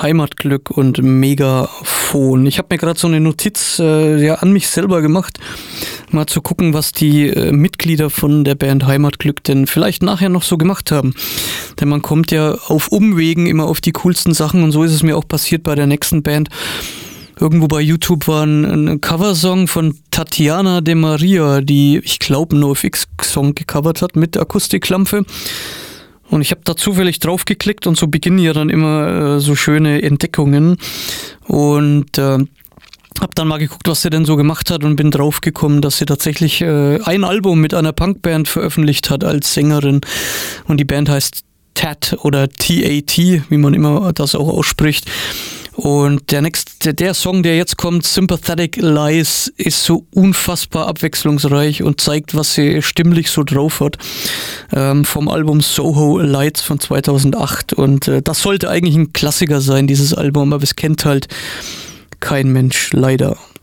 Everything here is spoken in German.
Heimatglück und Megafon. Ich habe mir gerade so eine Notiz an mich selber gemacht, mal zu gucken, was die Mitglieder von der Band Heimatglück denn vielleicht nachher noch so gemacht haben. Denn man kommt ja auf Umwegen immer auf die coolsten Sachen und so ist es mir auch passiert bei der nächsten Band. Irgendwo bei YouTube war ein Coversong von Tatjana de Maria, die, ich glaube, einen NoFX-Song gecovert hat mit Akustiklampe. Und ich habe da zufällig draufgeklickt und so beginnen ja dann immer so schöne Entdeckungen. Und habe dann mal geguckt, was sie denn so gemacht hat und bin draufgekommen, dass sie tatsächlich ein Album mit einer Punkband veröffentlicht hat als Sängerin. Und die Band heißt TAT oder T-A-T, wie man immer das auch ausspricht. Und der Song, der jetzt kommt, Sympathetic Lies, ist so unfassbar abwechslungsreich und zeigt, was sie stimmlich so drauf hat. Vom Album Soho Lights von 2008. Und das sollte eigentlich ein Klassiker sein, dieses Album, aber es kennt halt kein Mensch, leider.